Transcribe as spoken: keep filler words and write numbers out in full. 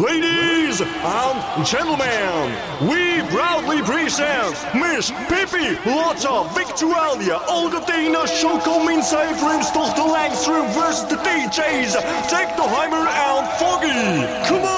Ladies and gentlemen, we proudly present Miss Pippi Lotta Victualia Olga-Dana Choco Minzij Primstochter Langstrom versus the D J's Technoheimer and Foggy. Come on!